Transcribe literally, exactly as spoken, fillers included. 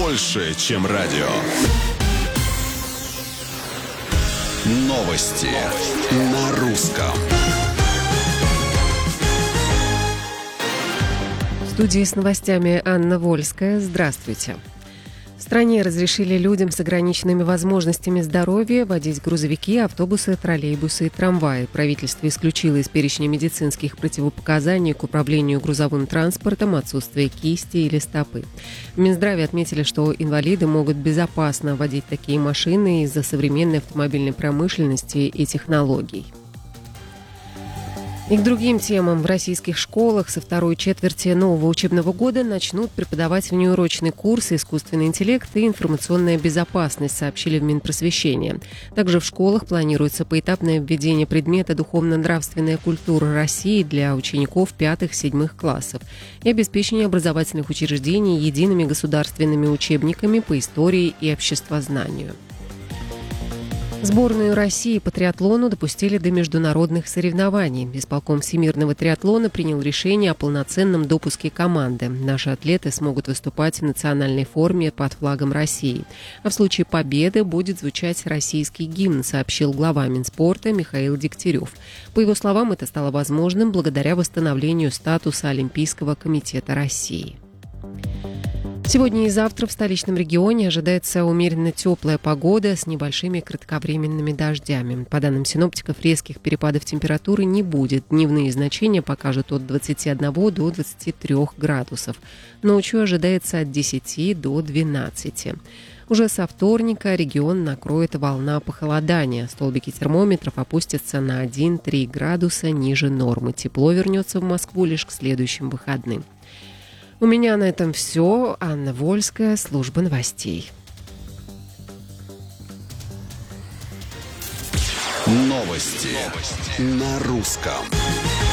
больше, чем радио. Новости на русском. В студии с новостями Анна Вольская. Здравствуйте. В стране разрешили людям с ограниченными возможностями здоровья водить грузовики, автобусы, троллейбусы и трамваи. Правительство исключило из перечня медицинских противопоказаний к управлению грузовым транспортом отсутствие кисти или стопы. В Минздраве отметили, что инвалиды могут безопасно водить такие машины из-за современной автомобильной промышленности и технологий. И к другим темам. В российских школах со второй четверти нового учебного года начнут преподавать внеурочный курс «Искусственный интеллект и информационная безопасность», сообщили в Минпросвещении. Также в школах планируется поэтапное введение предмета «Духовно-нравственная культура России» для учеников пятых-седьмых классов и обеспечение образовательных учреждений едиными государственными учебниками по истории и обществознанию. Сборную России по триатлону допустили до международных соревнований. Исполком Всемирного триатлона принял решение о полноценном допуске команды. Наши атлеты смогут выступать в национальной форме под флагом России. А в случае победы будет звучать российский гимн, сообщил глава Минспорта Михаил Дегтярев. По его словам, это стало возможным благодаря восстановлению статуса Олимпийского комитета России. Сегодня и завтра в столичном регионе ожидается умеренно теплая погода с небольшими кратковременными дождями. По данным синоптиков, резких перепадов температуры не будет. Дневные значения покажут от двадцати одного до двадцати трёх градусов. Ночью ожидается от десяти до двенадцати. Уже со вторника регион накроет волна похолодания. Столбики термометров опустятся на один-три градуса ниже нормы. Тепло вернется в Москву лишь к следующим выходным. У меня на этом все. Анна Вольская, служба новостей. Новости на русском.